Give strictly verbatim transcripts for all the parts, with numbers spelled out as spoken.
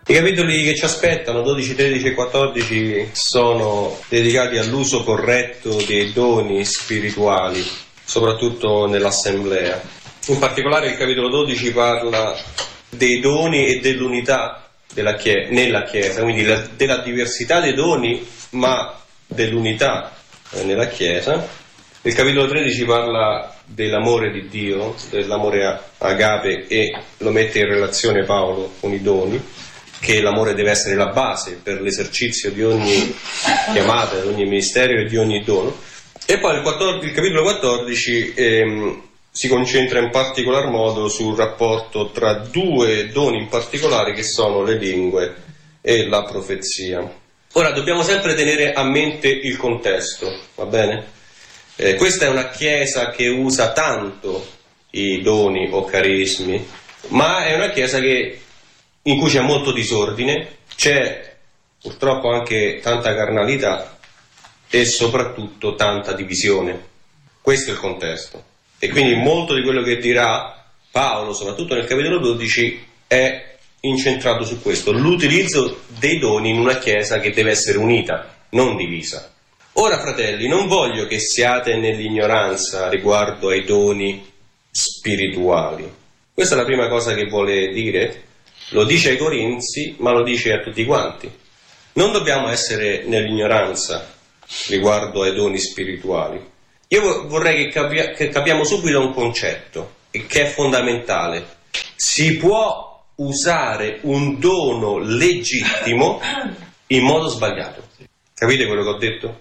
I capitoli che ci aspettano, dodici, tredici e quattordici, sono dedicati all'uso corretto dei doni spirituali, soprattutto nell'assemblea. In particolare il capitolo dodici parla dei doni e dell'unità della chie- nella Chiesa, quindi la, della diversità dei doni, ma dell'unità eh, nella Chiesa. Il capitolo tredici parla dell'amore di Dio, dell'amore agape, e lo mette in relazione Paolo con i doni, che l'amore deve essere la base per l'esercizio di ogni chiamata, di ogni ministero e di ogni dono. E poi il, quattordici, il capitolo quattordici ehm, si concentra in particolar modo sul rapporto tra due doni in particolare, che sono le lingue e la profezia. Ora dobbiamo sempre tenere a mente il contesto, va bene? Eh, questa è una chiesa che usa tanto i doni o carismi, ma è una chiesa che in cui c'è molto disordine, c'è purtroppo anche tanta carnalità e soprattutto tanta divisione. Questo è il contesto. E quindi molto di quello che dirà Paolo, soprattutto nel capitolo dodici, è incentrato su questo, l'utilizzo dei doni in una chiesa che deve essere unita, non divisa. Ora, fratelli, non voglio che siate nell'ignoranza riguardo ai doni spirituali. Questa è la prima cosa che vuole dire. Lo dice ai Corinzi, ma lo dice a tutti quanti. Non dobbiamo essere nell'ignoranza riguardo ai doni spirituali. Io vorrei che, capia- che capiamo subito un concetto che è fondamentale. Si può usare un dono legittimo in modo sbagliato. Capite quello che ho detto?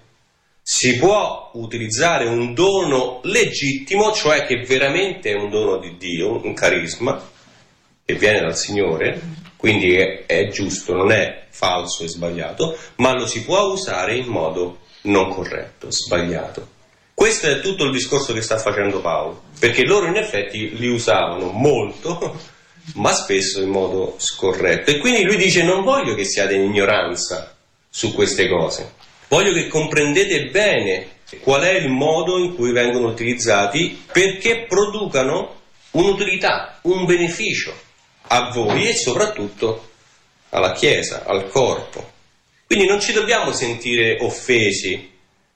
Si può utilizzare un dono legittimo, cioè che veramente è un dono di Dio, un carisma, che viene dal Signore, quindi è, è giusto, non è falso e sbagliato, ma lo si può usare in modo non corretto, sbagliato. Questo è tutto il discorso che sta facendo Paolo, perché loro in effetti li usavano molto, ma spesso in modo scorretto. E quindi lui dice: non voglio che siate in ignoranza su queste cose, voglio che comprendete bene qual è il modo in cui vengono utilizzati, perché producano un'utilità, un beneficio a voi e soprattutto alla Chiesa, al corpo. Quindi non ci dobbiamo sentire offesi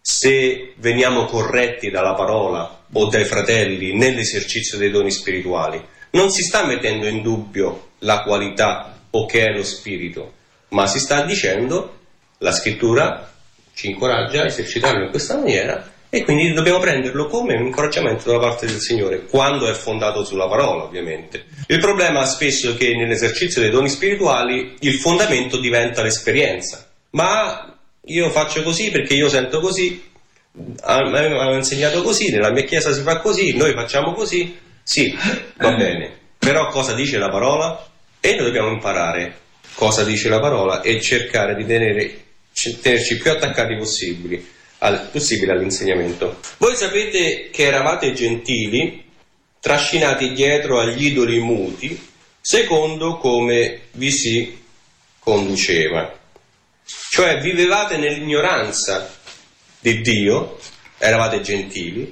se veniamo corretti dalla parola o dai fratelli nell'esercizio dei doni spirituali. Non si sta mettendo in dubbio la qualità o che è lo spirito, ma si sta dicendo: la scrittura ci incoraggia a esercitarlo in questa maniera, e quindi dobbiamo prenderlo come un incoraggiamento da parte del Signore, quando è fondato sulla parola, ovviamente. Il problema spesso è che nell'esercizio dei doni spirituali il fondamento diventa l'esperienza. Ma io faccio così perché io sento così, hanno insegnato così, nella mia chiesa si fa così, noi facciamo così. Sì, va bene, però cosa dice la parola? E noi dobbiamo imparare cosa dice la parola e cercare di tenere, tenerci più attaccati possibili Al, possibile all'insegnamento. Voi sapete che eravate gentili, trascinati dietro agli idoli muti, secondo come vi si conduceva. Cioè vivevate nell'ignoranza di Dio, eravate gentili,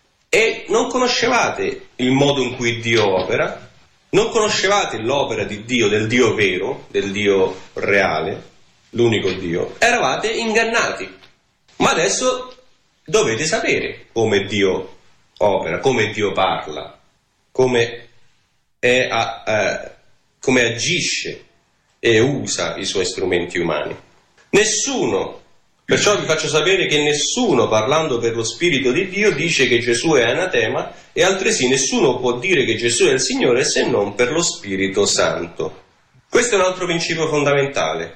e non conoscevate il modo in cui Dio opera, non conoscevate l'opera di Dio, del Dio vero, del Dio reale, l'unico Dio, eravate ingannati. Ma adesso dovete sapere come Dio opera, come Dio parla, come, è, eh, come agisce e usa i suoi strumenti umani. Nessuno, perciò vi faccio sapere che nessuno, parlando per lo Spirito di Dio, dice che Gesù è anatema, e altresì nessuno può dire che Gesù è il Signore se non per lo Spirito Santo. Questo è un altro principio fondamentale.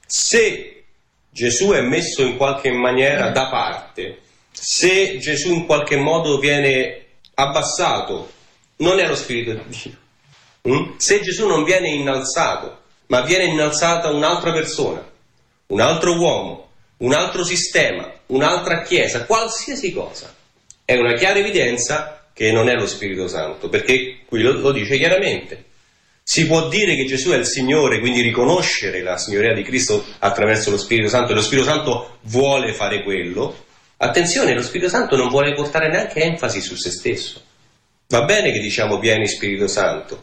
Se Gesù è messo in qualche maniera da parte, se Gesù in qualche modo viene abbassato, non è lo Spirito di Dio. Mm? Se Gesù non viene innalzato, ma viene innalzata un'altra persona, un altro uomo, un altro sistema, un'altra chiesa, qualsiasi cosa, è una chiara evidenza che non è lo Spirito Santo, perché qui lo, lo dice chiaramente. Si può dire che Gesù è il Signore, quindi riconoscere la signoria di Cristo attraverso lo Spirito Santo, e lo Spirito Santo vuole fare quello. Attenzione, lo Spirito Santo non vuole portare neanche enfasi su se stesso. Va bene che diciamo vieni Spirito Santo,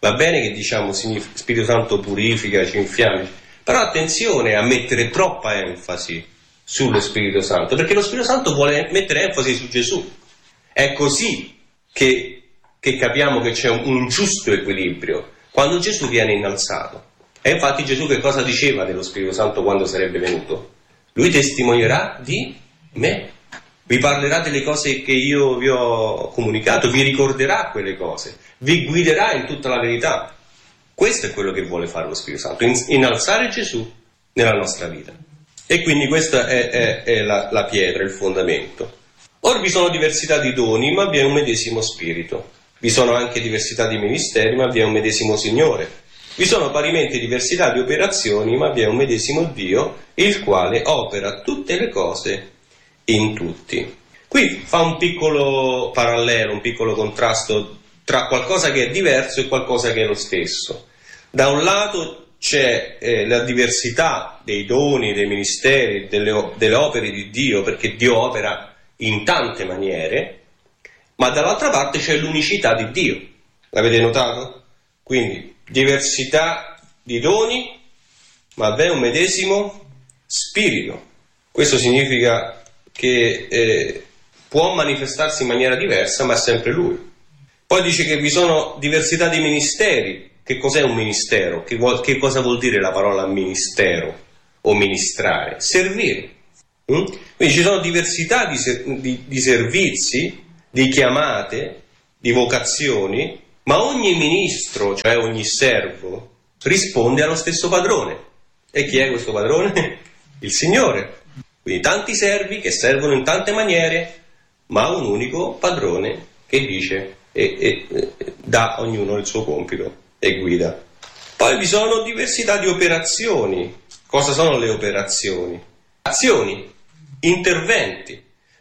Va bene che diciamo Spirito Santo purifica, ci infiamma, però attenzione a mettere troppa enfasi sullo Spirito Santo, perché lo Spirito Santo vuole mettere enfasi su Gesù. È così che, che capiamo che c'è un, un giusto equilibrio quando Gesù viene innalzato. E infatti Gesù che cosa diceva dello Spirito Santo quando sarebbe venuto? Lui testimonierà di me, vi parlerà delle cose che io vi ho comunicato, vi ricorderà quelle cose, vi guiderà in tutta la verità. Questo è quello che vuole fare lo Spirito Santo, innalzare Gesù nella nostra vita. E quindi questa è, è, è la, la pietra, il fondamento. Ora vi sono diversità di doni, ma vi è un medesimo Spirito. Vi sono anche diversità di ministeri, ma vi è un medesimo Signore. Vi sono parimenti diversità di operazioni, ma vi è un medesimo Dio, il quale opera tutte le cose in tutti. Qui fa un piccolo parallelo, un piccolo contrasto tra qualcosa che è diverso e qualcosa che è lo stesso. Da un lato c'è eh, la diversità dei doni, dei ministeri, delle, delle opere di Dio, perché Dio opera in tante maniere, ma dall'altra parte c'è l'unicità di Dio. L'avete notato? Quindi diversità di doni, ma v'è un medesimo Spirito. Questo significa che eh, può manifestarsi in maniera diversa, ma è sempre Lui. Poi dice che vi sono diversità di ministeri. Che cos'è un ministero? Che, vuol, che cosa vuol dire la parola ministero o ministrare? Servire. Mm? Quindi ci sono diversità di, di, di servizi, di chiamate, di vocazioni, ma ogni ministro, cioè ogni servo, risponde allo stesso padrone. E chi è questo padrone? Il Signore. Quindi tanti servi che servono in tante maniere, ma un unico padrone che dice e, e, e dà a ognuno il suo compito e guida. Poi vi sono diversità di operazioni. Cosa sono le operazioni? Azioni, interventi.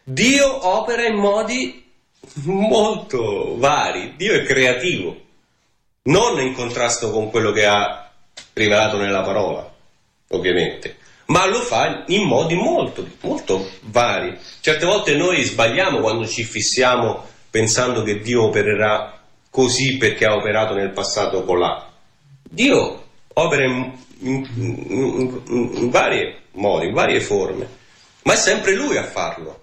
Dio opera in modi molto vari. Dio è creativo, non in contrasto con quello che ha rivelato nella parola, ovviamente, ma lo fa in modi molto, molto vari. Certe volte noi sbagliamo quando ci fissiamo pensando che Dio opererà così perché ha operato nel passato colà. Dio opera in, in, in, in vari modi, in varie forme, ma è sempre Lui a farlo,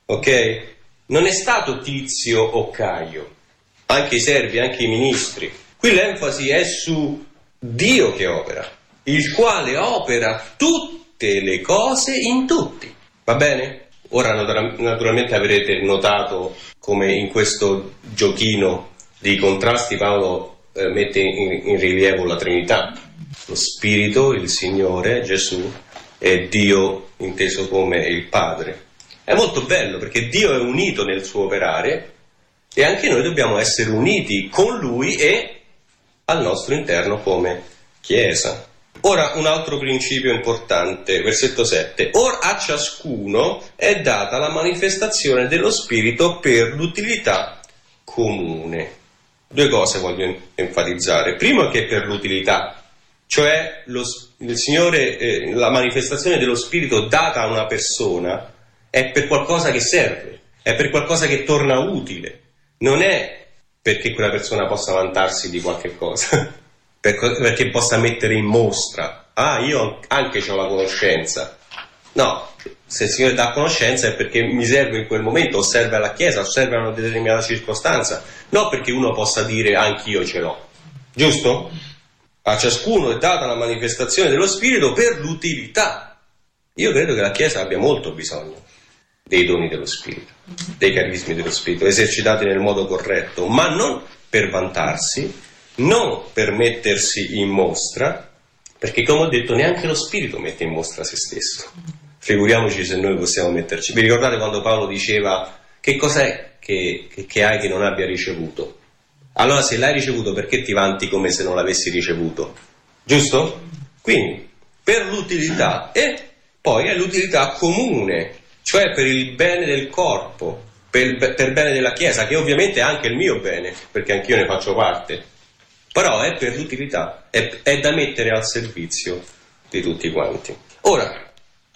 ok? Non è stato Tizio o Caio, anche i servi, anche i ministri. Qui l'enfasi è su Dio che opera, il quale opera tutte le cose in tutti. Va bene? Ora naturalmente avrete notato come in questo giochino di contrasti Paolo eh, mette in, in rilievo la Trinità, lo Spirito, il Signore, Gesù e Dio inteso come il Padre. È molto bello perché Dio è unito nel suo operare e anche noi dobbiamo essere uniti con Lui e al nostro interno come Chiesa. Ora un altro principio importante, versetto sette. Or a ciascuno è data la manifestazione dello Spirito per l'utilità comune. Due cose voglio enfatizzare. Primo è che per l'utilità, cioè lo, il Signore, eh, la manifestazione dello Spirito data a una persona è per qualcosa che serve, è per qualcosa che torna utile, non è perché quella persona possa vantarsi di qualche cosa, perché possa mettere in mostra, ah io anche ho la conoscenza. No, se il Signore dà conoscenza è perché mi serve in quel momento, o serve alla Chiesa, o serve a una determinata circostanza, non perché uno possa dire anch'io ce l'ho, giusto? A ciascuno è data la manifestazione dello Spirito per l'utilità. Io credo che la Chiesa abbia molto bisogno dei doni dello Spirito, dei carismi dello Spirito, esercitati nel modo corretto, ma non per vantarsi, non per mettersi in mostra, perché come ho detto neanche lo Spirito mette in mostra se stesso. Figuriamoci se noi possiamo metterci. Vi ricordate quando Paolo diceva che cos'è che, che, che hai che non abbia ricevuto? Allora se l'hai ricevuto perché ti vanti come se non l'avessi ricevuto? Giusto? Quindi per l'utilità e poi è l'utilità comune, cioè per il bene del corpo, per, per il bene della Chiesa, che ovviamente è anche il mio bene, perché anch'io ne faccio parte, però è per l'utilità, è, è da mettere al servizio di tutti quanti. Ora,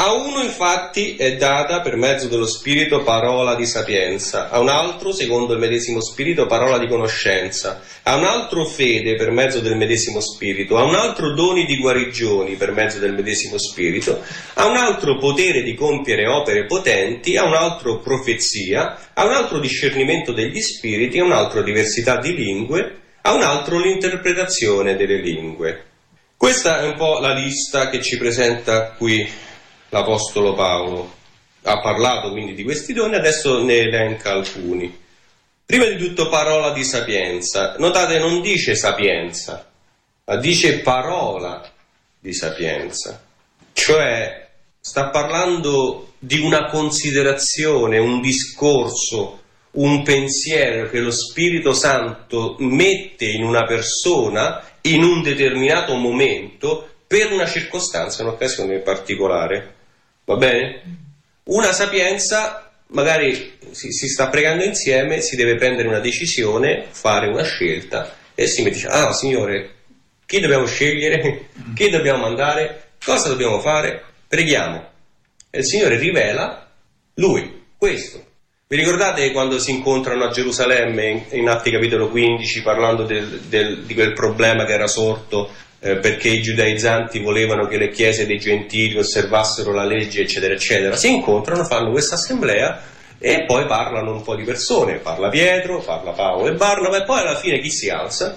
A uno infatti è data per mezzo dello Spirito parola di sapienza, a un altro secondo il medesimo Spirito parola di conoscenza, a un altro fede per mezzo del medesimo Spirito, a un altro doni di guarigioni per mezzo del medesimo Spirito, a un altro potere di compiere opere potenti, a un altro profezia, a un altro discernimento degli spiriti, a un altro diversità di lingue, a un altro l'interpretazione delle lingue. Questa è un po' la lista che ci presenta qui l'Apostolo Paolo. Ha parlato quindi di questi doni, adesso ne elenca alcuni. Prima di tutto parola di sapienza. Notate, non dice sapienza, ma dice parola di sapienza. Cioè sta parlando di una considerazione, un discorso, un pensiero che lo Spirito Santo mette in una persona in un determinato momento per una circostanza, un'occasione particolare. Va bene? Una sapienza, magari si, si sta pregando insieme, si deve prendere una decisione, fare una scelta e si dice: ah, Signore, chi dobbiamo scegliere? Chi dobbiamo mandare? Cosa dobbiamo fare? Preghiamo. E il Signore rivela Lui, questo. Vi ricordate quando si incontrano a Gerusalemme in, in Atti capitolo quindici, parlando del, del, di quel problema che era sorto eh, perché i giudaizzanti volevano che le chiese dei gentili osservassero la legge, eccetera, eccetera. Si incontrano, fanno questa assemblea e poi parlano un po' di persone. Parla Pietro, parla Paolo e Barnaba, e poi alla fine chi si alza?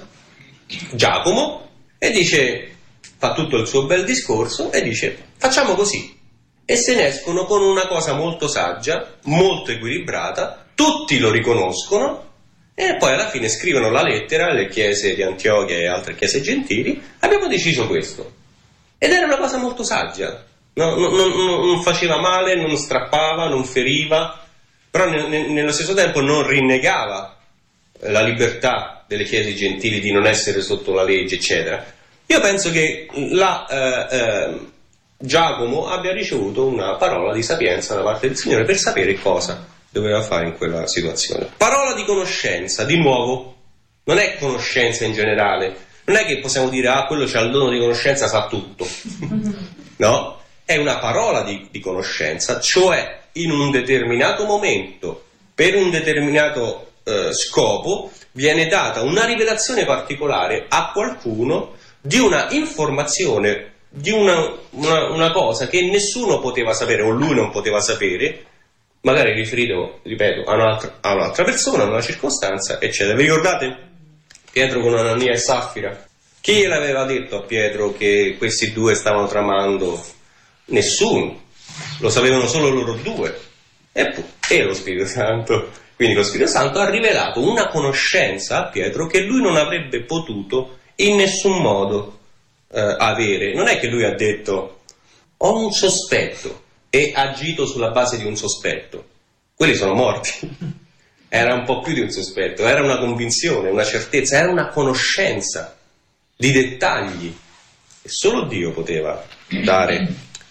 Giacomo, e dice, fa tutto il suo bel discorso e dice: facciamo così. E se ne escono con una cosa molto saggia, molto equilibrata, tutti lo riconoscono e poi alla fine scrivono la lettera alle chiese di Antiochia e altre chiese gentili: abbiamo deciso questo. Ed era una cosa molto saggia, no, no, no, non faceva male, non strappava, non feriva, però ne, ne, nello stesso tempo non rinnegava la libertà delle chiese gentili di non essere sotto la legge, eccetera. Io penso che la... Eh, eh, Giacomo abbia ricevuto una parola di sapienza da parte del Signore per sapere cosa doveva fare in quella situazione. Parola di conoscenza, di nuovo, non è conoscenza in generale, non è che possiamo dire: ah, quello c'ha il dono di conoscenza, sa tutto. No, è una parola di, di conoscenza, cioè in un determinato momento, per un determinato eh, scopo, viene data una rivelazione particolare a qualcuno di una informazione, di una, una, una cosa che nessuno poteva sapere o lui non poteva sapere, magari riferito, ripeto, a un'altra, a un'altra persona, a una circostanza, eccetera. Vi ricordate Pietro con Anania e Saffira? Chi l'aveva detto a Pietro che questi due stavano tramando? Nessuno, lo sapevano solo loro due, e, e lo Spirito Santo. Quindi lo Spirito Santo ha rivelato una conoscenza a Pietro che lui non avrebbe potuto in nessun modo Uh, avere. Non è che lui ha detto: ho un sospetto, e ha agito sulla base di un sospetto. Quelli sono morti. Era un po' più di un sospetto, era una convinzione, una certezza, era una conoscenza di dettagli e solo Dio poteva dare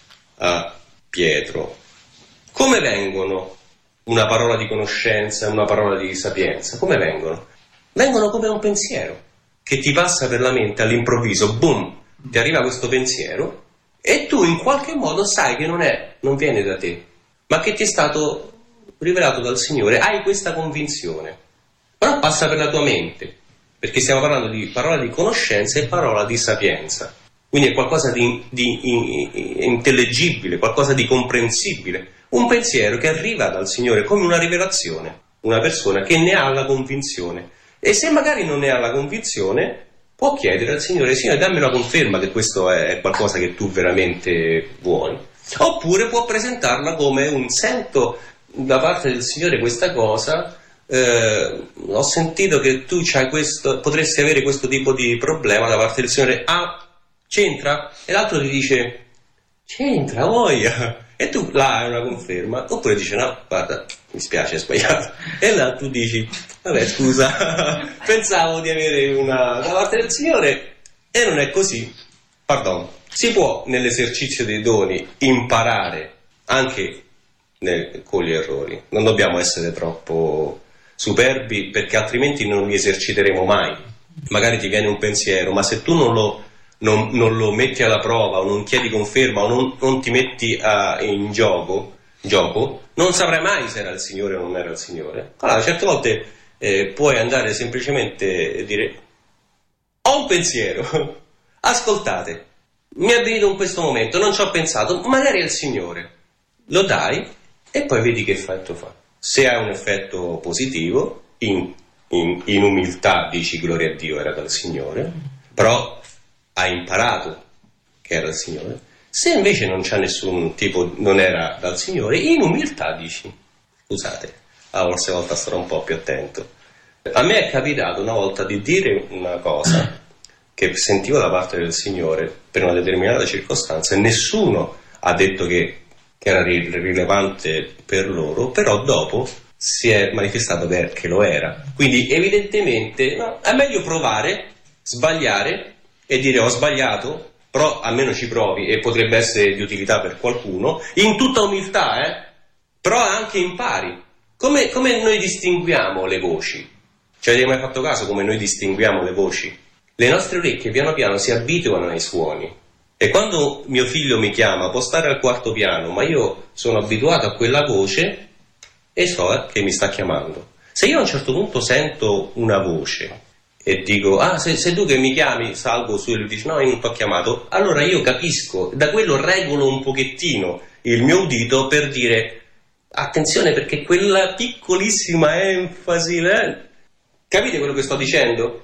a Pietro. Come vengono una parola di conoscenza e una parola di sapienza? Come vengono? Vengono come un pensiero che ti passa per la mente all'improvviso, boom, ti arriva questo pensiero e tu in qualche modo sai che non è, non viene da te, ma che ti è stato rivelato dal Signore. Hai questa convinzione, però passa per la tua mente, perché stiamo parlando di parola di conoscenza e parola di sapienza, quindi è qualcosa di, di, di intellegibile, qualcosa di comprensibile, un pensiero che arriva dal Signore come una rivelazione, una persona che ne ha la convinzione. E se magari non ne ha la convinzione, può chiedere al Signore: Signore, dammi una conferma che questo è qualcosa che tu veramente vuoi. Oppure può presentarla come un: sento da parte del Signore questa cosa, eh, ho sentito che tu c'hai questo, potresti avere questo tipo di problema da parte del Signore. Ah, c'entra? E l'altro ti dice: c'entra, voglia. E tu là hai una conferma. Oppure dice: no, guarda, mi spiace, è sbagliato. E là tu dici: vabbè, scusa, pensavo di avere una da parte del Signore e non è così. Pardon. Si può nell'esercizio dei doni imparare anche nel, con gli errori. Non dobbiamo essere troppo superbi, perché altrimenti non li eserciteremo mai. Magari ti viene un pensiero, ma se tu non lo, non, non lo metti alla prova o non chiedi conferma o non, non ti metti a, in gioco, gioco, non saprai mai se era il Signore o non era il Signore. Allora, certe volte eh, puoi andare semplicemente e dire: ho un pensiero, ascoltate, mi è venuto in questo momento, non ci ho pensato, magari è il Signore. Lo dai e poi vedi che effetto fa. Se ha un effetto positivo, in, in, in umiltà dici gloria a Dio, era dal Signore, però hai imparato che era il Signore. Se invece non c'è nessun tipo, non era dal Signore, in umiltà dici: scusate, la prossima volta starò un po' più attento. A me è capitato una volta di dire una cosa che sentivo da parte del Signore per una determinata circostanza e nessuno ha detto che, che era rilevante per loro, però dopo si è manifestato che, che lo era. Quindi evidentemente no, è meglio provare, sbagliare e dire: ho sbagliato, però almeno ci provi e potrebbe essere di utilità per qualcuno, in tutta umiltà, eh? Però anche impari. Come, come noi distinguiamo le voci? Ci avete mai fatto caso come noi distinguiamo le voci? Le nostre orecchie piano piano si abituano ai suoni. E quando mio figlio mi chiama, può stare al quarto piano, ma io sono abituato a quella voce e so eh, che mi sta chiamando. Se io a un certo punto sento una voce e dico: ah, se, se tu che mi chiami, salgo su e lui dice: no, io non ti ho chiamato, allora io capisco, da quello regolo un pochettino il mio udito per dire: attenzione, perché quella piccolissima enfasi, eh? Capite quello che sto dicendo?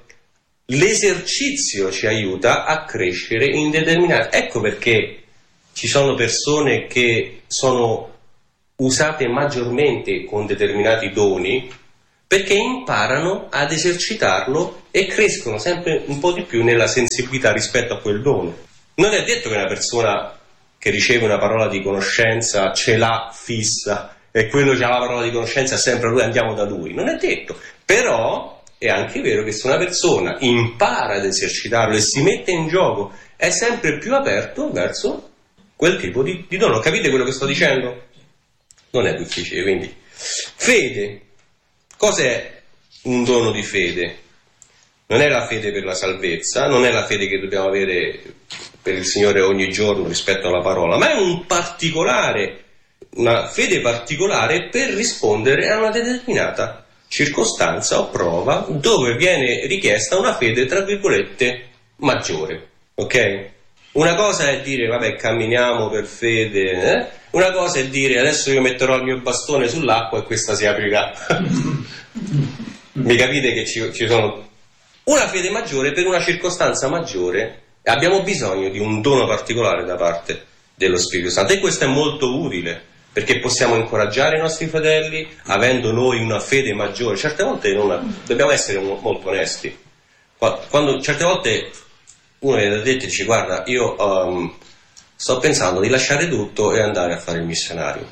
L'esercizio ci aiuta a crescere in determinati. Ecco perché ci sono persone che sono usate maggiormente con determinati doni, perché imparano ad esercitarlo e crescono sempre un po' di più nella sensibilità rispetto a quel dono. Non è detto che una persona che riceve una parola di conoscenza ce l'ha fissa e quello che ha la parola di conoscenza è sempre lui, andiamo da lui. Non è detto, però è anche vero che se una persona impara ad esercitarlo e si mette in gioco è sempre più aperto verso quel tipo di, di dono. Capite quello che sto dicendo? Non è difficile. Quindi fede. Cos'è un dono di fede? Non è la fede per la salvezza, non è la fede che dobbiamo avere per il Signore ogni giorno rispetto alla parola, ma è un particolare, una fede particolare per rispondere a una determinata circostanza o prova dove viene richiesta una fede tra virgolette maggiore. Ok? Una cosa è dire: vabbè, camminiamo per fede, eh? Una cosa è dire: adesso io metterò il mio bastone sull'acqua e questa si aprirà. Mi capite che ci, ci sono una fede maggiore per una circostanza maggiore e abbiamo bisogno di un dono particolare da parte dello Spirito Santo, e questo è molto utile perché possiamo incoraggiare i nostri fratelli avendo noi una fede maggiore. Certe volte non, dobbiamo essere molto onesti. Quando certe volte uno viene detto e dice: guarda, io um, sto pensando di lasciare tutto e andare a fare il missionario.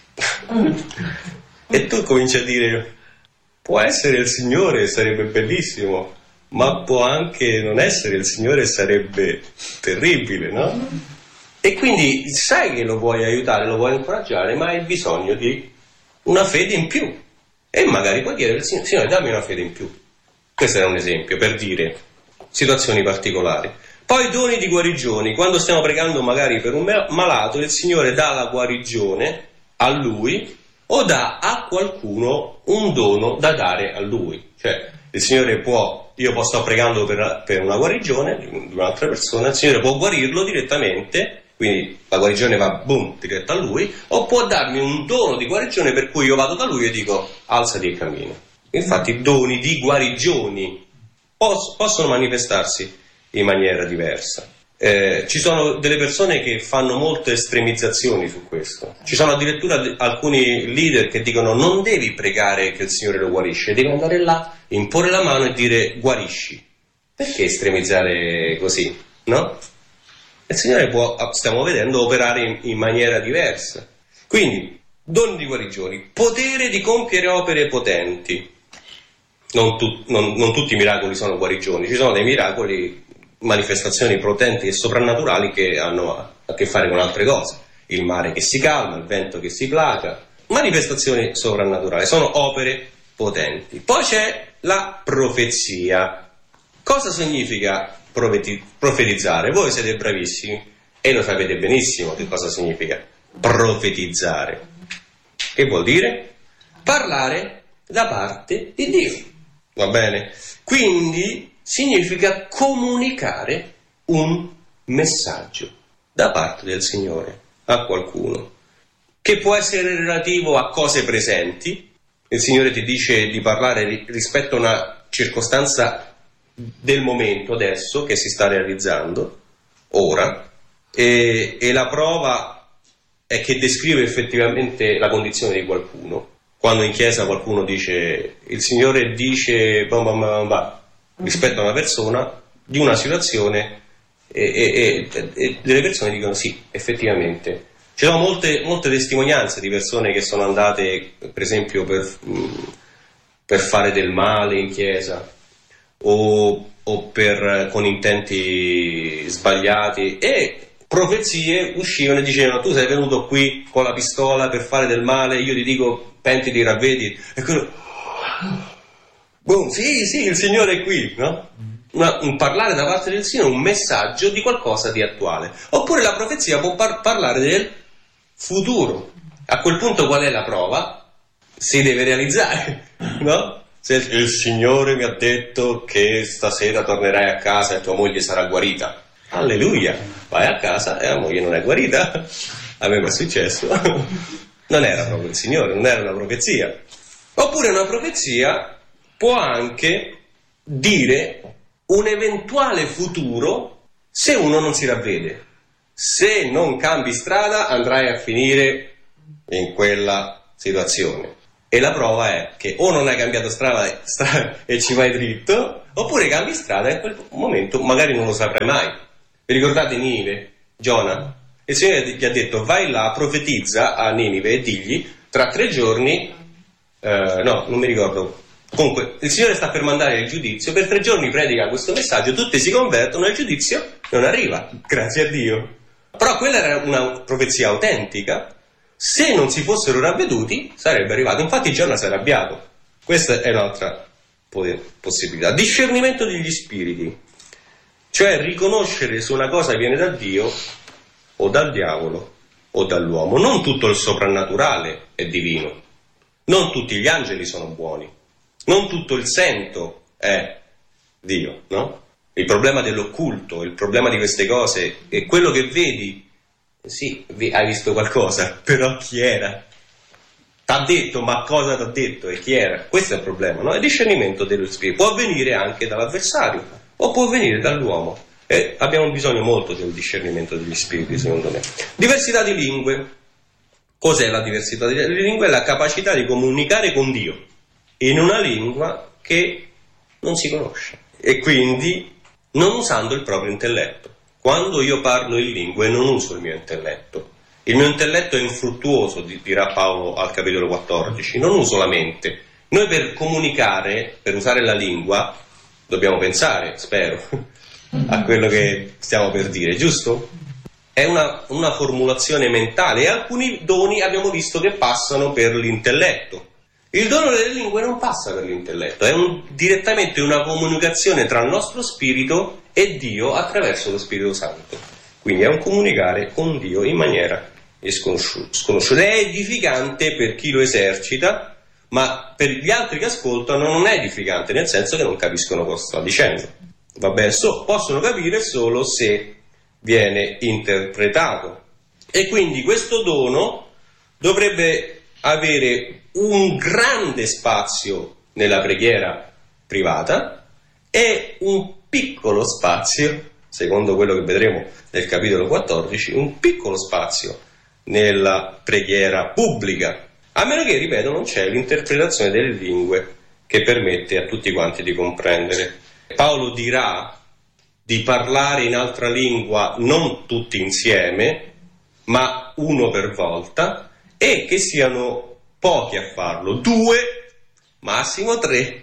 E tu cominci a dire: può essere il Signore, sarebbe bellissimo, ma può anche non essere il Signore, sarebbe terribile, no? E quindi sai che lo vuoi aiutare, lo vuoi incoraggiare, ma hai bisogno di una fede in più. E magari puoi chiedere al Signore: Signore, dammi una fede in più. Questo è un esempio per dire situazioni particolari. Poi doni di guarigioni. Quando stiamo pregando magari per un malato, il Signore dà la guarigione a lui o dà a qualcuno un dono da dare a lui. Cioè il Signore può, io posso stare pregando per, per una guarigione di un'altra persona, il Signore può guarirlo direttamente, quindi la guarigione va boom diretta a lui, o può darmi un dono di guarigione per cui io vado da lui e dico: alzati e cammina. Infatti doni di guarigioni poss- possono manifestarsi in maniera diversa. Eh, ci sono delle persone che fanno molte estremizzazioni su questo. Ci sono addirittura d- alcuni leader che dicono: non devi pregare che il Signore lo guarisce, devi andare là, imporre la mano e dire: guarisci. Perché estremizzare così, no? Il Signore può, stiamo vedendo, operare in, in maniera diversa. Quindi doni di guarigioni, potere di compiere opere potenti. Non, tu, non, non tutti i miracoli sono guarigioni, ci sono dei miracoli, manifestazioni potenti e soprannaturali che hanno a, a che fare con altre cose. Il mare che si calma, il vento che si placa, manifestazioni soprannaturali, sono opere potenti. Poi c'è la profezia. Cosa significa profeti- profetizzare. Voi siete bravissimi e lo sapete benissimo che cosa significa profetizzare. Che vuol dire? Parlare da parte di Dio. Va bene? Quindi significa comunicare un messaggio da parte del Signore a qualcuno, che può essere relativo a cose presenti. Il Signore ti dice di parlare rispetto a una circostanza del momento, adesso, che si sta realizzando, ora, e, e la prova è che descrive effettivamente la condizione di qualcuno. Quando in chiesa qualcuno dice, il Signore dice, bam bam bam bam, rispetto a una persona, di una situazione, e, e, e, e delle persone dicono sì, effettivamente. Ci sono molte, molte testimonianze di persone che sono andate, per esempio, per, per fare del male in chiesa, o, o per, con intenti sbagliati, e profezie uscivano e dicevano: tu sei venuto qui con la pistola per fare del male, io ti dico pentiti, ravvedi, e quello, boom, sì sì, il Signore è qui, no? Una, un parlare da parte del Signore, un messaggio di qualcosa di attuale. Oppure la profezia può par- parlare del futuro. A quel punto qual è la prova? Si deve realizzare, no? Se il Signore mi ha detto che stasera tornerai a casa e tua moglie sarà guarita, alleluia, vai a casa e la moglie non è guarita. A me mi è successo. Non era proprio il Signore, non era una profezia. Oppure una profezia può anche dire un eventuale futuro se uno non si ravvede. Se non cambi strada andrai a finire in quella situazione. E la prova è che o non hai cambiato strada, strada e ci vai dritto, oppure cambi strada e in quel momento magari non lo saprai mai. Vi ricordate Ninive? Giona? Il Signore gli ha detto: vai là, profetizza a Ninive e digli tra tre giorni, eh, no, non mi ricordo. Comunque, il Signore sta per mandare il giudizio, per tre giorni predica questo messaggio, tutti si convertono e il giudizio non arriva, grazie a Dio. Però quella era una profezia autentica. Se non si fossero ravveduti sarebbe arrivato. Infatti Giona si è arrabbiato. Questa è un'altra possibilità. Discernimento degli spiriti, cioè riconoscere se una cosa viene da Dio o dal diavolo o dall'uomo. Non tutto il soprannaturale è divino, non tutti gli angeli sono buoni, non tutto il sento è Dio, no? Il problema dell'occulto, il problema di queste cose è quello che vedi. Sì, hai visto qualcosa, però chi era? T'ha detto, ma cosa t'ha detto e chi era? Questo è il problema, no? Il discernimento dello spirito può avvenire anche dall'avversario o può venire dall'uomo, e abbiamo bisogno molto del discernimento degli spiriti, secondo me. Diversità di lingue. Cos'è la diversità di lingue? È la capacità di comunicare con Dio in una lingua che non si conosce, e quindi non usando il proprio intelletto. Quando io parlo in lingue non uso il mio intelletto. Il mio intelletto è infruttuoso, dirà Paolo al capitolo quattordici, non uso la mente. Noi per comunicare, per usare la lingua, dobbiamo pensare, spero, a quello che stiamo per dire, giusto? È una, una formulazione mentale, e alcuni doni abbiamo visto che passano per l'intelletto. Il dono delle lingue non passa per l'intelletto, è un, direttamente una comunicazione tra il nostro spirito e Dio attraverso lo Spirito Santo. Quindi è un comunicare con Dio in maniera sconosciuta. È edificante per chi lo esercita, ma per gli altri che ascoltano non è edificante, nel senso che non capiscono cosa sta dicendo. Va bene, so, possono capire solo se viene interpretato. E quindi questo dono dovrebbe avere un grande spazio nella preghiera privata e un piccolo spazio, secondo quello che vedremo nel capitolo quattordici, un piccolo spazio nella preghiera pubblica, a meno che, ripeto, non c'è l'interpretazione delle lingue che permette a tutti quanti di comprendere. Paolo dirà di parlare in altra lingua non tutti insieme, ma uno per volta, e che siano pochi a farlo, due, massimo tre,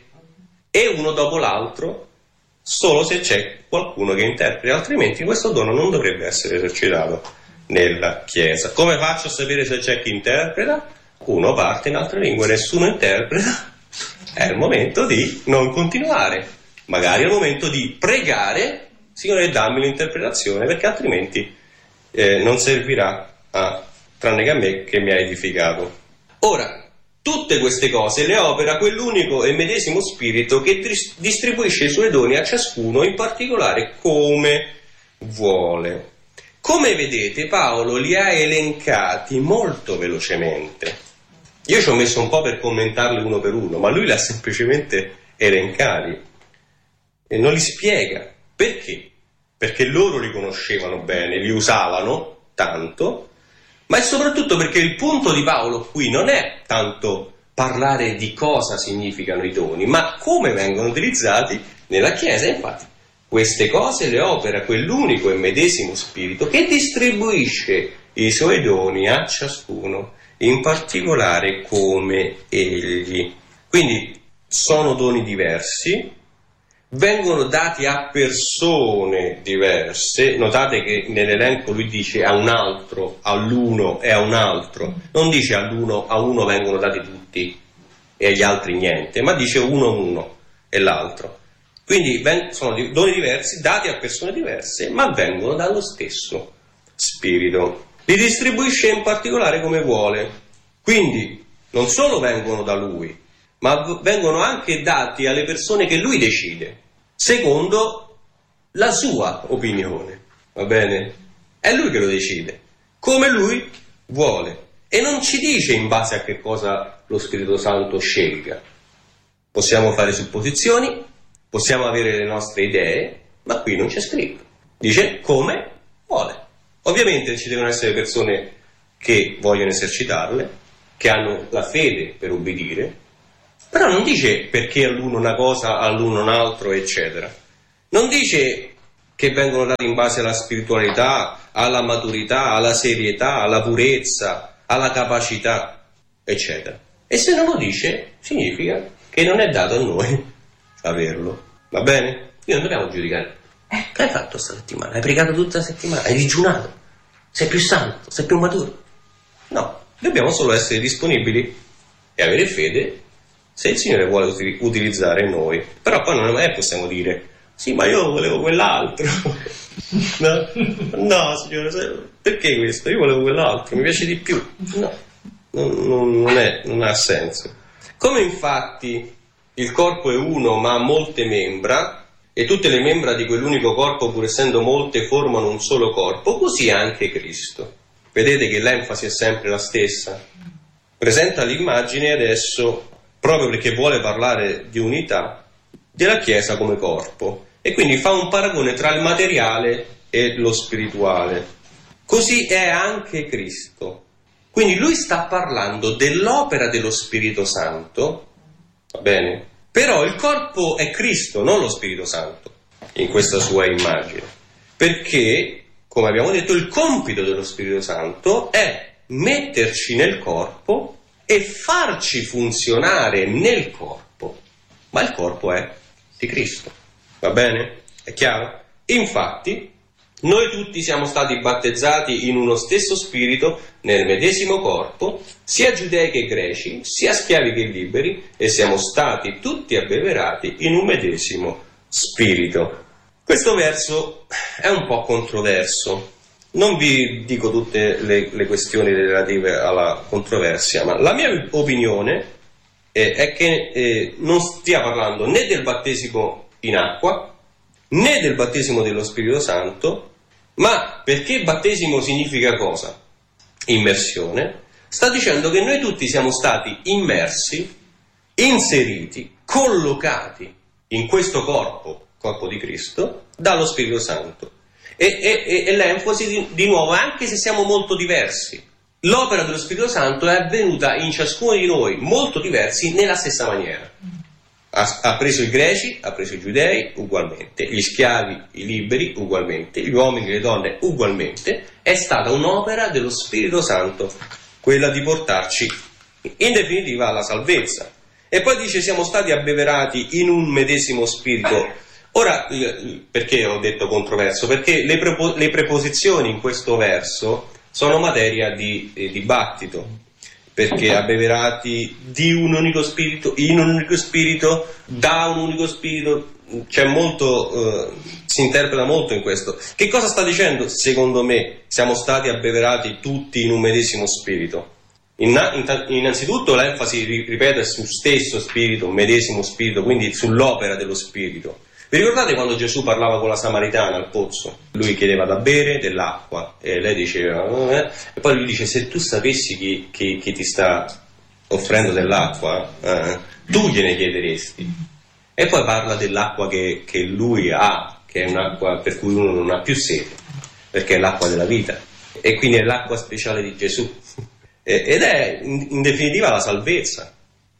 e uno dopo l'altro, solo se c'è qualcuno che interpreta, altrimenti questo dono non dovrebbe essere esercitato nella Chiesa. Come faccio a sapere se c'è chi interpreta? Uno parte in altre lingue, nessuno interpreta, è il momento di non continuare, magari è il momento di pregare Signore, dammi l'interpretazione, perché altrimenti eh, non servirà a, tranne che a me che mi ha edificato. Ora, tutte queste cose le opera quell'unico e medesimo spirito che dis- distribuisce i suoi doni a ciascuno, in particolare come vuole. Come vedete, Paolo li ha elencati molto velocemente. Io ci ho messo un po' per commentarli uno per uno, ma lui li ha semplicemente elencati e non li spiega. Perché? Perché loro li conoscevano bene, li usavano tanto, ma è soprattutto perché il punto di Paolo qui non è tanto parlare di cosa significano i doni, ma come vengono utilizzati nella Chiesa. Infatti, queste cose le opera quell'unico e medesimo spirito che distribuisce i suoi doni a ciascuno, in particolare come egli. Quindi sono doni diversi, vengono dati a persone diverse. Notate che nell'elenco lui dice a un altro, all'uno e a un altro. Non dice all'uno, a uno vengono dati tutti e agli altri niente, ma dice uno a uno e l'altro. Quindi sono doni diversi, dati a persone diverse, ma vengono dallo stesso spirito. Li distribuisce in particolare come vuole. Quindi non solo vengono da lui, ma vengono anche dati alle persone che lui decide, secondo la sua opinione. Va bene? È lui che lo decide, come lui vuole. E non ci dice in base a che cosa lo Spirito Santo scelga. Possiamo fare supposizioni, possiamo avere le nostre idee, ma qui non c'è scritto. Dice come vuole. Ovviamente ci devono essere persone che vogliono esercitarle, che hanno la fede per obbedire, però non dice perché all'uno una cosa, all'uno un altro, eccetera. Non dice che vengono dati in base alla spiritualità, alla maturità, alla serietà, alla purezza, alla capacità, eccetera. E se non lo dice, significa che non è dato a noi averlo. Va bene? Io non dobbiamo giudicare. Eh, che hai fatto questa settimana? Hai pregato tutta la settimana? Hai digiunato? Sei più santo? Sei più maturo? No, dobbiamo solo essere disponibili e avere fede se il Signore vuole uti- utilizzare noi. Però poi non è possiamo dire sì, ma io volevo quell'altro. No, no, Signore, perché questo? Io volevo quell'altro, mi piace di più. No, non, non, non, è, non ha senso. Come infatti il corpo è uno ma ha molte membra, e tutte le membra di quell'unico corpo, pur essendo molte, formano un solo corpo, così anche Cristo. Vedete che l'enfasi è sempre la stessa. Presenta l'immagine adesso, proprio perché vuole parlare di unità, della Chiesa come corpo, e quindi fa un paragone tra il materiale e lo spirituale. Così è anche Cristo. Quindi lui sta parlando dell'opera dello Spirito Santo, va bene? Però il corpo è Cristo, non lo Spirito Santo, in questa sua immagine. Perché, come abbiamo detto, il compito dello Spirito Santo è metterci nel corpo e farci funzionare nel corpo. Ma il corpo è di Cristo. Va bene? È chiaro? Infatti, noi tutti siamo stati battezzati in uno stesso spirito, nel medesimo corpo, sia giudei che greci, sia schiavi che liberi, e siamo stati tutti abbeverati in un medesimo spirito. Questo verso è un po' controverso. Non vi dico tutte le, le questioni relative alla controversia, ma la mia opinione eh, è che eh, non stia parlando né del battesimo in acqua, né del battesimo dello Spirito Santo, ma perché battesimo significa cosa? Immersione. Sta dicendo che noi tutti siamo stati immersi, inseriti, collocati in questo corpo, corpo di Cristo, dallo Spirito Santo. E, e, e l'enfasi di, di nuovo, anche se siamo molto diversi, l'opera dello Spirito Santo è avvenuta in ciascuno di noi, molto diversi, nella stessa maniera. Ha, ha preso i greci, ha preso i giudei ugualmente, gli schiavi, i liberi ugualmente, gli uomini e le donne ugualmente. È stata un'opera dello Spirito Santo, quella di portarci in definitiva alla salvezza. E poi dice siamo stati abbeverati in un medesimo spirito. Ora, perché ho detto controverso? Perché le, prepo, le preposizioni in questo verso sono materia di eh, dibattito. Perché abbeverati di un unico spirito, in un unico spirito, da un unico spirito, c'è molto, eh, si interpreta molto in questo. Che cosa sta dicendo? Secondo me siamo stati abbeverati tutti in un medesimo spirito. Inna, innanzitutto l'enfasi, ripeto, è sul stesso spirito, medesimo spirito, quindi sull'opera dello spirito. Vi ricordate quando Gesù parlava con la Samaritana al pozzo? Lui chiedeva da bere dell'acqua e lei diceva, eh? E poi lui dice, se tu sapessi chi, chi, chi ti sta offrendo dell'acqua, eh, tu gliene chiederesti. E poi parla dell'acqua che, che lui ha, che è un'acqua per cui uno non ha più sete, perché è l'acqua della vita, e quindi è l'acqua speciale di Gesù. Ed è in, in definitiva la salvezza,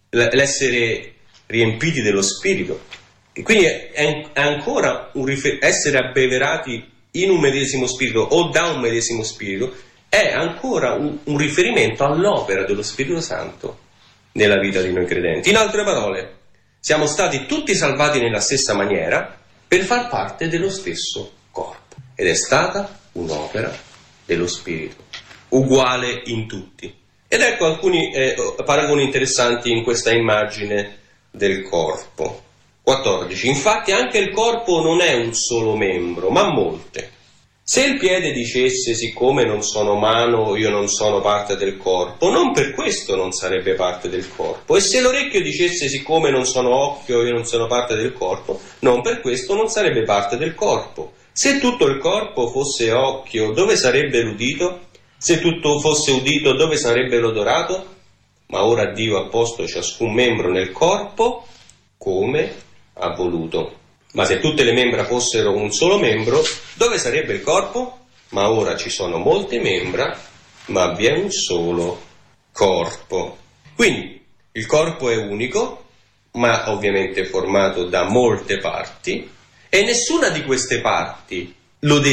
l'essere riempiti dello Spirito. E quindi è, è ancora un rifer- essere abbeverati in un medesimo Spirito o da un medesimo Spirito, è ancora un, un riferimento all'opera dello Spirito Santo nella vita di noi credenti. In altre parole, siamo stati tutti salvati nella stessa maniera per far parte dello stesso corpo, ed è stata un'opera dello Spirito, uguale in tutti. Ed ecco alcuni eh, paragoni interessanti in questa immagine del corpo. quattordici. Infatti anche il corpo non è un solo membro, ma molte. Se il piede dicesse, siccome non sono mano, io non sono parte del corpo, non per questo non sarebbe parte del corpo. E se l'orecchio dicesse, siccome non sono occhio, io non sono parte del corpo, non per questo non sarebbe parte del corpo. Se tutto il corpo fosse occhio, dove sarebbe l'udito? Se tutto fosse udito, dove sarebbe l'odorato? Ma ora Dio ha posto ciascun membro nel corpo come ha voluto. Ma se tutte le membra fossero un solo membro, dove sarebbe il corpo? Ma ora ci sono molte membra, ma vi è un solo corpo. Quindi il corpo è unico, ma ovviamente formato da molte parti, e nessuna di queste parti lo